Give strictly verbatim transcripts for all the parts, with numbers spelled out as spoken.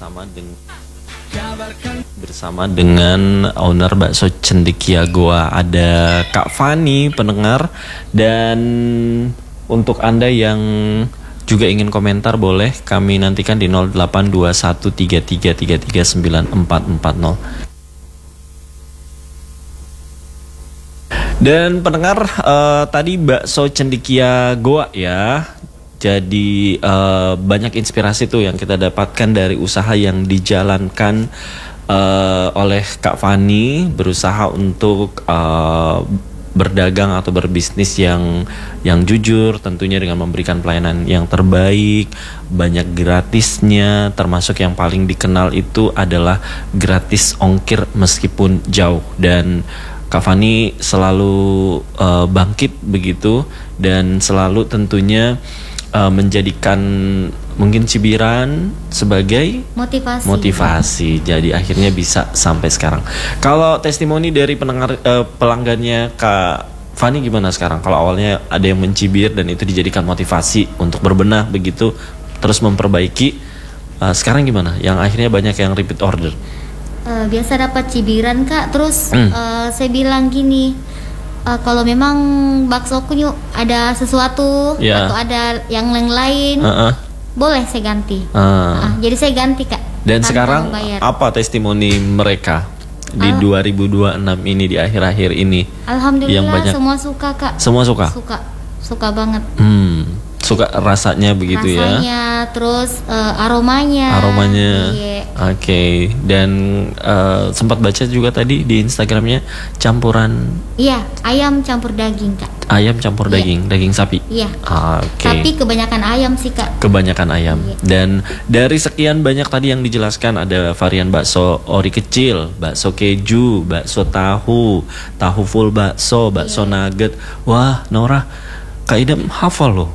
bersama dengan bersama dengan owner bakso Cendekia Goa. Ada Kak Fani pendengar, dan untuk Anda yang juga ingin komentar boleh kami nantikan di nol delapan dua satu tiga tiga tiga tiga sembilan empat empat nol. Dan pendengar, uh, tadi bakso Cendekia Goa ya. Jadi uh, banyak inspirasi tuh yang kita dapatkan dari usaha yang dijalankan uh, oleh Kak Fani, berusaha untuk uh, berdagang atau berbisnis yang yang jujur, tentunya dengan memberikan pelayanan yang terbaik, banyak gratisnya, termasuk yang paling dikenal itu adalah gratis ongkir meskipun jauh. Dan Kak Fani selalu uh, bangkit begitu, dan selalu tentunya Uh, menjadikan mungkin cibiran sebagai motivasi. motivasi. Jadi akhirnya bisa sampai sekarang. Kalau testimoni dari pendengar uh, pelanggannya Kak Fani gimana sekarang? Kalau awalnya ada yang mencibir dan itu dijadikan motivasi untuk berbenah begitu, terus memperbaiki, uh, sekarang gimana? Yang akhirnya banyak yang repeat order. Uh, biasa dapat cibiran Kak, terus hmm. uh, saya bilang gini, Uh, kalau memang baksoku yuk ada sesuatu yeah. atau ada yang lain, uh-uh. boleh saya ganti. Uh. Uh, jadi saya ganti Kak. Dan sekarang membayar. Apa testimoni mereka di Al- dua ribu dua puluh enam ini, di akhir-akhir ini? Alhamdulillah yang banyak, semua suka Kak. Semua suka? Suka, suka banget. Hmm. Suka rasanya begitu rasanya, ya? Rasanya, terus uh, aromanya. Aromanya, iya. Oke. Okay. Dan uh, sempat baca juga tadi di Instagramnya campuran. Iya, ayam campur daging Kak. Ayam campur iya. daging, daging sapi. Iya. Oke. Okay. Tapi kebanyakan ayam sih Kak. Kebanyakan ayam. Iya. Dan dari sekian banyak tadi yang dijelaskan, ada varian bakso ori kecil, bakso keju, bakso tahu, tahu full bakso, bakso iya. nugget. Wah, Nora, Kak Idam hafal loh.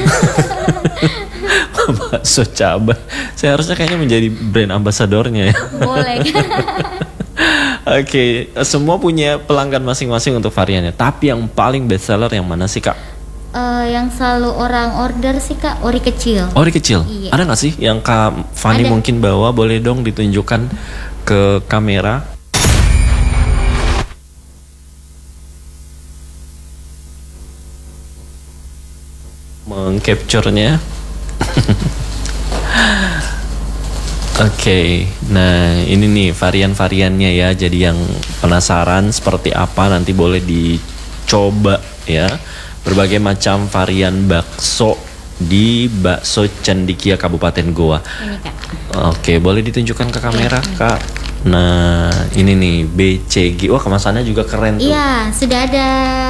Bakso Cabai. Saya harusnya kayaknya menjadi brand ambasadornya ya. Boleh. Oke, okay. Semua punya pelanggan masing-masing untuk variannya. Tapi yang paling best seller yang mana sih Kak? Uh, yang selalu orang order sih Kak, ori kecil. Ori kecil? Iya. Ada gak sih yang Kak Fani Ada. mungkin bawa? Boleh dong ditunjukkan ke kamera. Mengcapture-nya. Oke, okay. Nah ini nih varian-variannya ya. Jadi yang penasaran seperti apa nanti boleh dicoba ya. Berbagai macam varian bakso di bakso Cendekia Kabupaten Goa. Ini Kak. Oke, okay, boleh ditunjukkan ke kamera ya, Kak. Nah ini nih B C G. Wah, kemasannya juga keren tuh. Iya, sudah ada.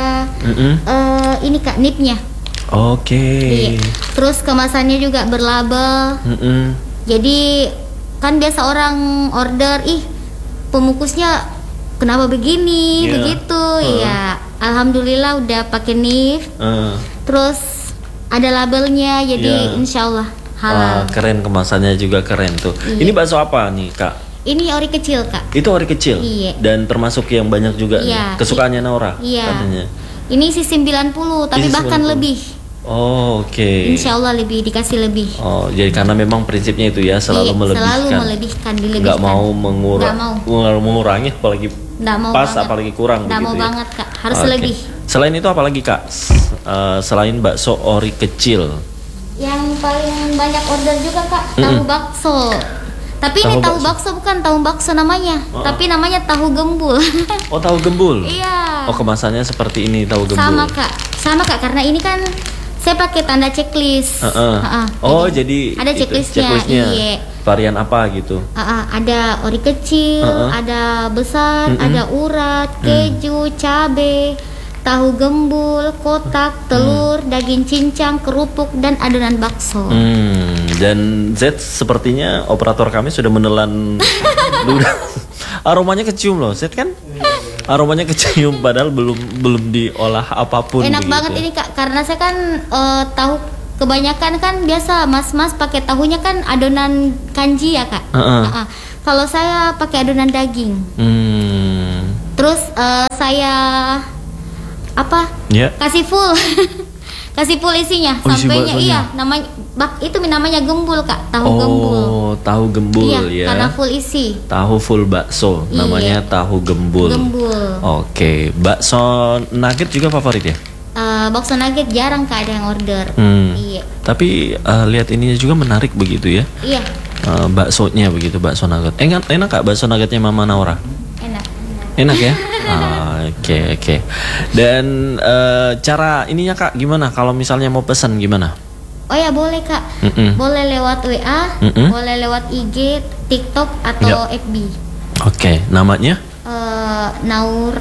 uh, Ini Kak, nipnya. Oke. Okay. Iya. Terus kemasannya juga berlabel. Mm-mm. Jadi kan biasa orang order, ih pemukusnya kenapa begini, yeah. begitu. Uh. Ya, alhamdulillah udah pakai nif. Uh. Terus ada labelnya, jadi yeah. insya Allah halal. Wah, keren, kemasannya juga keren tuh. Iya. Ini bakso apa nih Kak? Ini ori kecil Kak. Itu ori kecil. Iya. Dan termasuk yang banyak juga iya. nih, kesukaannya Nora. Iya. Katanya. Ini isi sembilan puluh, tapi isi bahkan sembilan puluh. Lebih. Oh, oke. Okay. Insya Allah lebih, dikasih lebih. Oh, jadi karena memang prinsipnya itu ya, selalu iya, melebihkan. Selalu melebihkan, dilebihkan. Nggak mau mengura- mau. mengurangi, apalagi mau pas, banget. apalagi kurang. Nggak mau ya. banget Kak, harus okay. lebih. Selain itu apalagi Kak? Uh, selain bakso ori kecil. Yang paling banyak order juga Kak, tahu mm-hmm. bakso. Tapi tahu ini tahu bakso. bakso bukan tahu bakso namanya, uh-uh. tapi namanya tahu gembul. Oh, tahu gembul. Iya. Oh, kemasannya seperti ini tahu gembul. Sama Kak, sama Kak, karena ini kan saya pakai tanda checklist. Uh-uh. Uh-uh. Oh, jadi, jadi ada checklistnya. checklistnya. Iya. Varian apa gitu? Uh-uh. Ada ori kecil, uh-uh. ada besar, uh-uh. ada urat, keju, uh. cabe, tahu gembul, kotak, telur, hmm. daging cincang, kerupuk, dan adonan bakso. Hmm. Dan Z sepertinya operator kami sudah menelan. Aromanya kecium loh, Z kan? Aromanya kecium padahal belum belum diolah apapun. Enak begitu. banget ini Kak, karena saya kan uh, tahu kebanyakan kan biasa mas-mas pakai tahunya kan adonan kanji ya Kak. Uh-uh. Uh-uh. Kalau saya pakai adonan daging. Hmm. Terus uh, saya apa? Yeah. Kasih full. kasih polisinya, Oh, isi sampainya baksonya. iya, namanya bak itu namanya gembul Kak, tahu Oh, gembul. tahu gembul Iya, ya. karena full isi. Tahu full bakso, Iya. namanya tahu gembul. Gembul. Oke, bakso nugget juga favorit ya? Eh, bakso nugget jarang Kak ada yang order. Hmm. Iya. Tapi eh, lihat ininya juga menarik begitu ya. Iya, Eh, baksonya begitu, bakso nugget. Enak, enak Kak bakso nuggetnya Mama Naura? enak. Enak ya? Ah, Oke oke. Dan eh, cara ininya Kak gimana? Kalau misalnya mau pesan gimana? Oh ya boleh Kak. Mm-mm. Boleh lewat W A, Mm-mm. boleh lewat I G, TikTok atau Ya. F B. Oke, namanya? Eh, Naur.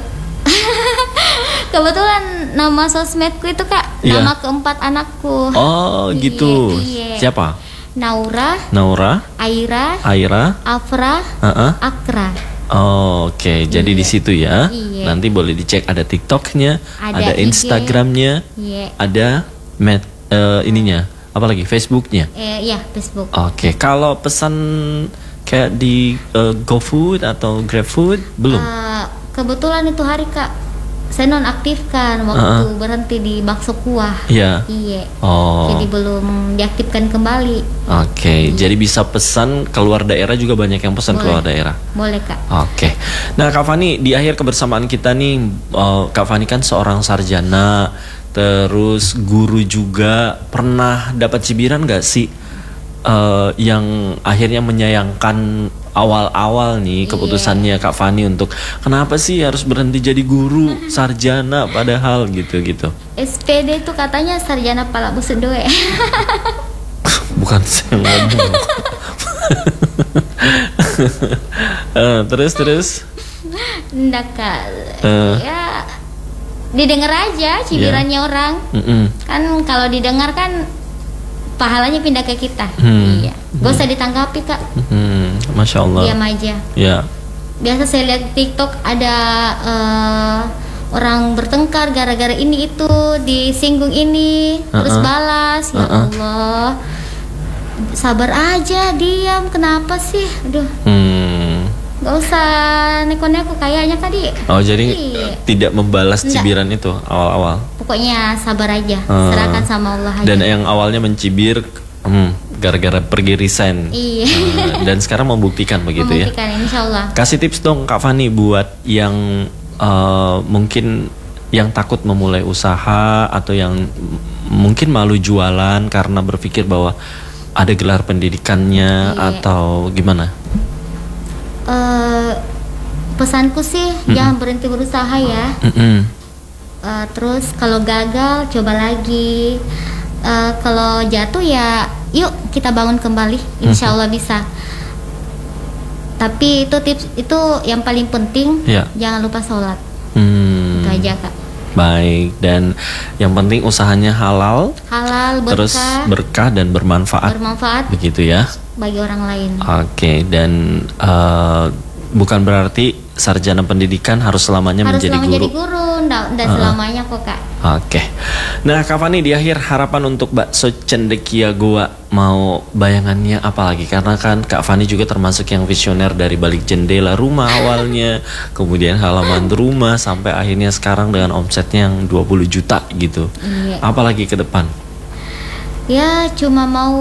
Kebetulan nama sosmedku itu Kak, Iya. nama keempat anakku. Oh Iya, gitu. iya. Siapa? Naura, Naura, Aira, Aira, Afra, Heeh. Akra. Oh, Oke, jadi di situ ya. Iya. Nanti boleh dicek ada TikToknya, Ada ada I G. Instagramnya, Iya. ada met eh, ininya, apalagi Facebooknya. Eh, ya Facebook. Oke, kalau pesan kayak di eh, GoFood atau GrabFood belum? Eh, kebetulan itu hari Kak, saya nonaktifkan waktu berhenti di bakso kuah. Iya. Iya. Oh, Jadi belum diaktifkan kembali. oke. Jadi bisa pesan keluar daerah juga banyak yang pesan Boleh. keluar daerah. Boleh Kak. Oke. Nah, Kak Fani, di akhir kebersamaan kita nih, eh, Kak Fani kan seorang sarjana, terus guru juga. Pernah dapat cibiran gak sih eh, yang akhirnya menyayangkan awal-awal nih keputusannya Kak Fani untuk kenapa sih harus berhenti jadi guru sarjana padahal gitu-gitu? S P D itu katanya sarjana pala busuk doe. Bukan saya ngomong. Eh, terus terus. Nggak Kak. Eh. Ya didengar aja cibirannya orang. Mm-mm. Kan kalau didengar kan pahalanya pindah ke kita. Hmm. Iya. Gak usah ditanggapi Kak. Hmm, Masya Allah. Diam aja. Ya. Biasa saya lihat TikTok ada eh, orang bertengkar gara-gara ini itu disinggung ini terus Uh-uh. balas ya Uh-uh. Allah, sabar aja, diam, kenapa sih, aduh, Hmm. nggak usah neko-neko kayaknya tadi. Oh jadi Iya. tidak membalas Enggak. cibiran itu awal-awal. Pokoknya sabar aja, Hmm. serahkan sama Allah aja. Dan yang awalnya mencibir, hmm, gara-gara pergi resign. Iya. Hmm, dan sekarang membuktikan begitu ya. Membuktikan insya Allah. Kasih tips dong Kak Fani buat yang eh, mungkin yang takut memulai usaha atau yang m- mungkin malu jualan karena berpikir bahwa ada gelar pendidikannya Iya. atau gimana? Eh, pesanku sih jangan berhenti berusaha ya. Mm-mm. Eh, terus kalau gagal coba lagi. Eh, kalau jatuh ya yuk kita bangun kembali, insya Allah bisa. Tapi itu tips itu yang paling penting, Iya. jangan lupa sholat. Hmm. Itu aja Kak. Baik, dan yang penting usahanya halal, Halal, terus berkah, berkah dan bermanfaat, bermanfaat begitu ya. bagi orang lain. Oke, dan eh, bukan berarti sarjana pendidikan harus selamanya Harus menjadi selalu guru. jadi guru, ndak ndak selamanya kok Kak. Oke, nah Kak Fani, di akhir harapan untuk bakso cendekia goa mau bayangannya apa lagi? Karena kan Kak Fani juga termasuk yang visioner dari balik jendela rumah awalnya, kemudian halaman rumah sampai akhirnya sekarang dengan omsetnya yang dua puluh juta gitu. Iya. Apalagi ke depan? Ya cuma mau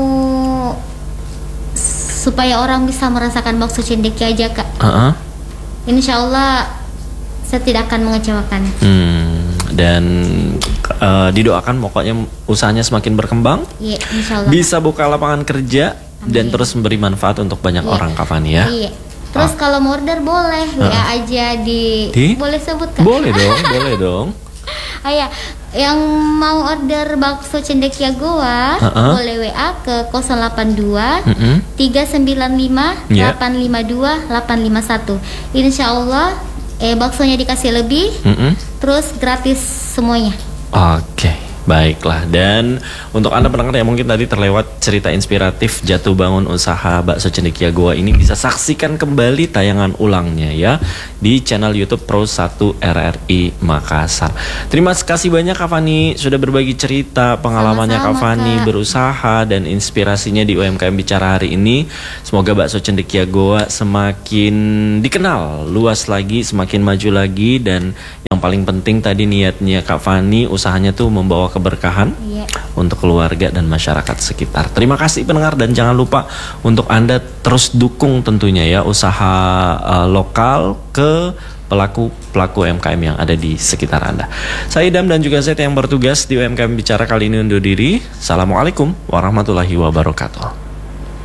supaya orang bisa merasakan bakso cendekia aja Kak. Heeh. Insya Allah saya tidak akan mengecewakan. Hmm, dan eh, didoakan pokoknya usahanya semakin berkembang, Iya, insya Allah. bisa buka lapangan kerja dan terus memberi manfaat untuk banyak Iya. orang Kak Fani ya. Iya. Terus kalau mau order boleh W A aja di, Di? boleh sebut Kak? Boleh dong, boleh dong. Ah ya, yang mau order bakso cendekia goa Ha-ha. boleh W A ke nol delapan dua Mm-mm. tiga sembilan lima Ya. delapan lima dua delapan lima satu. Insya Allah eh baksonya dikasih lebih, Mm-mm. terus gratis semuanya. Oke, baiklah. Dan untuk Anda pendengar yang mungkin tadi terlewat cerita inspiratif jatuh bangun usaha bakso cendekia goa ini, bisa saksikan kembali tayangan ulangnya ya di channel YouTube Pro satu R R I Makassar. Terima kasih banyak Kak Fani sudah berbagi cerita pengalamannya Kak Sama-sama, Fani Kak. berusaha dan inspirasinya di U M K M Bicara hari ini. Semoga bakso cendekia goa semakin dikenal luas lagi, semakin maju lagi, dan yang paling penting tadi niatnya Kak Fani usahanya tuh membawa keberkahan Iya. Ya. Untuk keluarga dan masyarakat sekitar. Terima kasih pendengar, dan jangan lupa untuk Anda terus dukung tentunya ya usaha uh, lokal ke pelaku-pelaku U M K M yang ada di sekitar Anda. Saya Idam dan juga Z yang bertugas di U M K M Bicara kali ini undur diri. Assalamualaikum warahmatullahi wabarakatuh.